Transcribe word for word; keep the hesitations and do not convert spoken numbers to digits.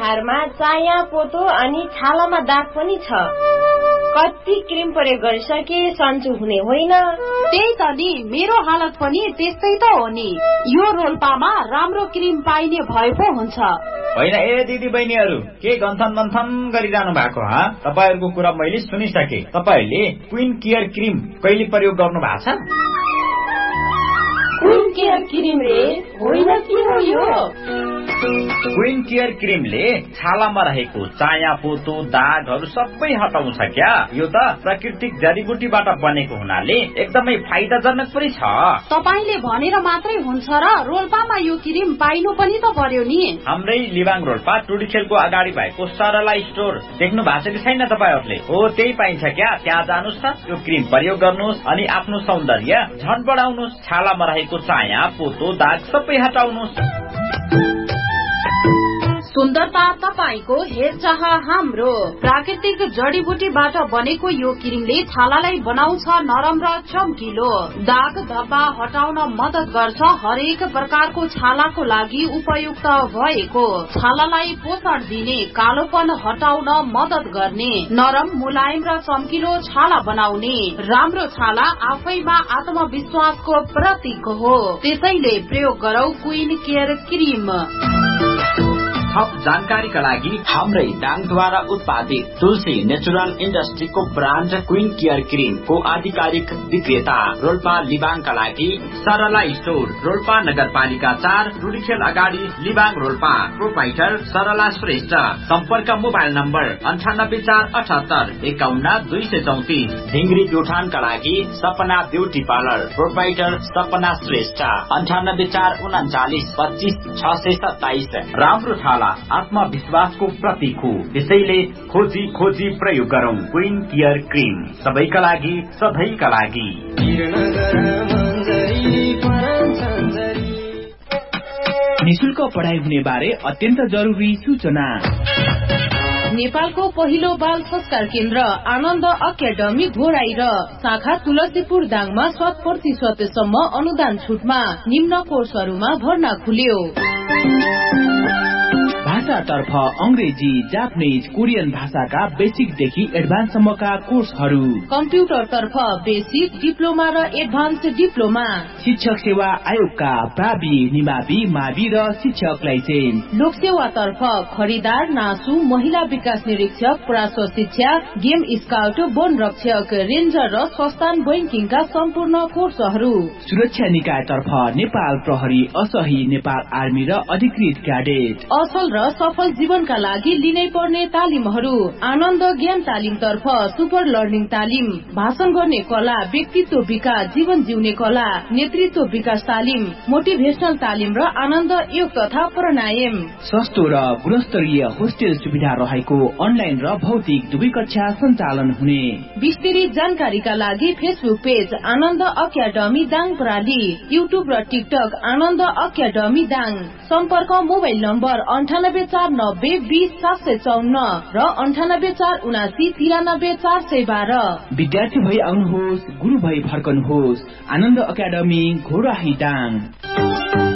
अनुहारमा चाया पोतो अनि छालामा दाग पनि छ। कति क्रिम प्रयोग गरिसके सन्चो हुने होइन। त्यही त नि, मेरो हालत पनि त्यस्तै त हो नि। यो रोल्पामा राम्रो क्रिम पाइने भए पो हुन्छ। होइन ए दिदी बहिनीहरू, के गन्थन मन्थन गरिरहनु भएको ह? तपाईहरुको कुरा मैले सुनिसके। तपाईहरुले क्वीन केयर क्रिम कहिले प्रयोग गर्नु भएको छ? क्वीन केयर क्रिम रे होइन, के हो यो? क्वीन केयर क्रिमले छालामा रहेको चाया पोतो दागहरू सबै हटाउँछ क्या। यो त प्राकृतिक जडीबुटीबाट बनेको हुनाले एकदमै फाइदाजनक पनि छ। तपाईले भनेर मात्रै हुन्छ र? रोल्पामा यो क्रिम पाइनु पनि त पर्यो नि। हाम्रै लिबाङ रोल्पा टुडीखेलको अगाडि भएको सरला स्टोर देख्नु भएको छ कि छैन तपाईहरुले? हो, त्यही पाइन्छ क्या। त्यहाँ जानुस् त, यो क्रिम प्रयोग गर्नुस् अनि आफ्नो सौन्दर्य झन् बढाउनुस्। छालामा रहेको चाया पोतो दाग सबै हटाउनुस्। सुन्दरता तपाईको, हेरचाह हाम्रो। प्राकृतिक जडीबुटीबाट बनेको यो क्रिमले छालालाई बनाउँछ नरम र चम्किलो। दाग धब्बा हटाउन मद्दत गर्छ। हरेक प्रकारको छालाको लागि उपयुक्त भएको, छालालाई पोषण दिने, कालोपन हटाउन मद्दत गर्ने, नरम मुलायम र चम्किलो छाला बनाउने। राम्रो छाला आफैमा आत्मविश्वासको प्रतीक हो। त्यसैले प्रयोग गरौ क्वीन केयर क्रिम। थप जानकारीका लागि हाम्रै दाङद्वारा उत्पादित तुलसी natural इन्डस्ट्रीको brand queen care cream को आधिकारिक विक्रेता रोल्पा लिबाङका लागि सरला स्टोर, रोल्पा नगरपालिका चार, टुडीखेल अगाडि, लिबाङ रोल्पा। प्रोपाइटर सरला श्रेष्ठ। सम्पर्क मोबाइल नम्बर अन्ठानब्बे चार अठहत्तर एकाउन्न दुई सय चौतिस। ढिङ्ग्री प्युठानका लागि सपना ब्युटी पार्लर, प्रोपाइटर सपना श्रेष्ठ। अन्ठानब्बे चार उन्चालिस पच्चिस छ सय सत्ताइस। राम्रो छाला आत्मविश्वासको प्रतीक हो। त्यसैले खोजी खोजी प्रयोग गरौं क्वीन केयर क्रिम। सबैका लागि, सधैँका लागि। निशुल्क पढाइ हुने बारे अत्यन्त जरुरी सूचना। नेपालको पहिलो बाल संस्कार केन्द्र आनन्द अकादमी घोराई र शाखा तुलसीपुर दाङमा शत प्रतिशतसम्म अनुदान छुटमा निम्न कोर्सहरूमा भर्ना खुल्यो। भाषातर्फ अंग्रेजी, जापानिज, कोरियन भाषाका बेसिकदेखि एडभान्ससम्मका कोर्सहरू। कम्प्युटरतर्फ बेसिक, डिप्लोमा र एडभान्स डिप्लोमा। शिक्षक सेवा आयोगका प्रावि, निमावि, मावि र शिक्षक लाइसेन्स। लोकसेवातर्फ खरिदार, नासु, महिला विकास निरीक्षक, प्राश्व शिक्षा, गेम स्काउट, वन रक्षक, रेन्जर र संस्थान बैंकिङका सम्पूर्ण कोर्सहरू। सुरक्षा निकायतर्फ नेपाल प्रहरी, असही, नेपाल आर्मी र अधिकृत क्याडेट। असल र सफल जीवनका लागि लिनै पर्ने तालिमहरू। आनन्द ज्ञान तालिम तर्फ सुपर लर्निङ तालिम, भाषण गर्ने कला, व्यक्तित्व विकास, जीवन जिउने कला, नेतृत्व विकास तालिम, मोटिभेशनल तालिम र आनन्द योग तथा प्राणायाम। सस्तो र गुणस्तरीय होस्टेल सुविधा रहेको अनलाइन र भौतिक दुवै कक्षा सञ्चालन हुने। विस्तृत जानकारीका लागि फेसबुक पेज आनन्द अकादमी दाङ प्रणाली, युट्युब र टिकटक आनन्द अकादमी दाङ। सम्पर्क मोबाइल नम्बर अन्ठानब्बे चार नब्बे बीस सात सय चौन्न र अन्ठानब्बे चार उनासी तिरानब्बे चार सय बाह्र। विद्यार्थी भई आउनुहोस्, गुरु भई फर्कनुहोस्। आनन्द अकादमी घोराही दाङ।